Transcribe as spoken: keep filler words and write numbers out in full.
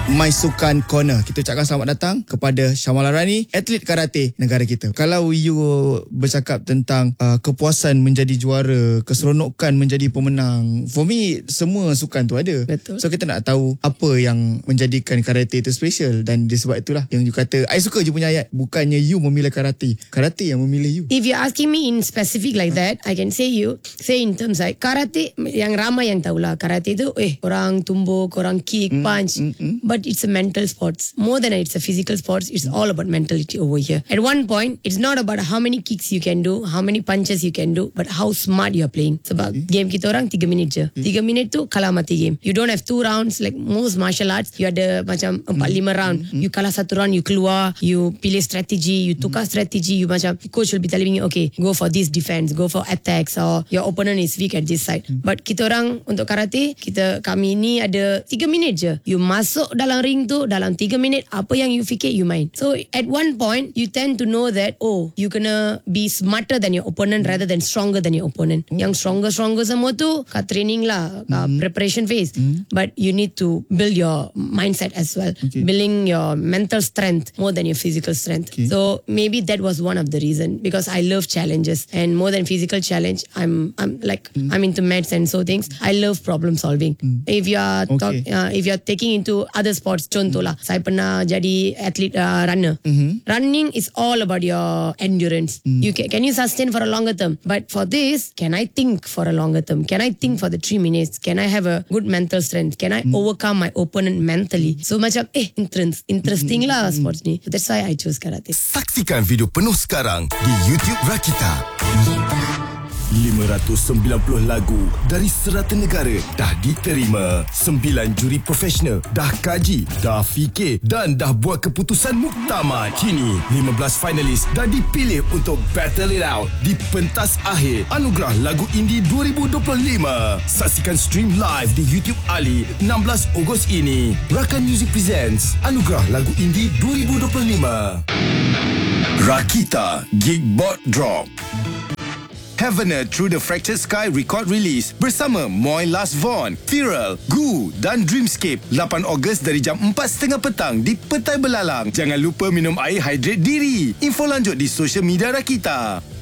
My Sukan Corner. Kita ucapkan selamat datang kepada Syamala Rani, atlet karate negara kita. Kalau you bercakap tentang uh, kepuasan menjadi juara, keseronokan menjadi pemenang, for me semua sukan tu ada. Betul. So kita nak tahu apa yang menjadikan karate itu special, dan disebab itulah yang you kata, I suka je punya ayat, bukannya you memilih karate, karate yang memilih you. If you're asking me in specific like that, I can say you say in terms like karate, yang ramai yang tahulah karate tu eh orang tumbuk, orang kick, mm, punch, mm, mm. but it's a mental sports more than it's a physical sports. It's all about mentality over here. At one point, it's not about how many kicks you can do, how many punches you can do, but how smart you're playing. Sebab okay. game kita orang tiga minit je. tiga minit tu kalah mati game. You don't have two rounds like most martial arts. You ada macam empat lima round. You kalah satu round, you keluar, you pilih strategi, you tukar strategi, you macam coach will be telling you, okay, go for this defense, go for attacks, or your opponent is weak at this side. But kita orang untuk karate, kita kami ni ada tiga minit je. You masuk dalam ring tu dalam tiga minit, apa yang you fikir you main. So at one point you tend to know that oh, you gonna be smarter than your opponent rather than stronger than your opponent. Mm. Yang stronger stronger semua tu kat training lah, kat mm. preparation phase. Mm. But you need to build your mindset as well, okay. building your mental strength more than your physical strength. Okay. So maybe that was one of the reason, because I love challenges, and more than physical challenge, I'm I'm like mm. I'm into maths and so things. I love problem solving. Mm. If you are okay. talk, uh, if you are taking into other sports, contohlah, mm. saya pernah jadi atlet uh, runner. Mm-hmm. Running is all about your endurance. Mm. You can, can you sustain for a longer term? But for this, can I think for a longer term? Can I think for the three minutes? Can I have a good mental strength? Can I mm. overcome my opponent mentally? So macam eh interest, interesting mm. lah sports ni. That's why I choose karate. Saksikan video penuh sekarang di YouTube Rakita. lima ratus sembilan puluh lagu dari serata negara dah diterima. sembilan juri profesional dah kaji, dah fikir dan dah buat keputusan muktamad. Kini lima belas finalis dah dipilih untuk battle it out di pentas akhir Anugerah Lagu Indie dua ribu dua puluh lima. Saksikan stream live di YouTube Ali enam belas Ogos ini. Rakan Music presents Anugerah Lagu Indie dua ribu dua puluh lima. Rakita Gigbot Drop. Heavener Through the Fractured Sky record release bersama Moy Last Von, Viral, Gu dan Dreamscape lapan Ogos dari jam empat tiga puluh petang di Petai Belalang. Jangan lupa minum air, hydrate diri. Info lanjut di social media Rakita.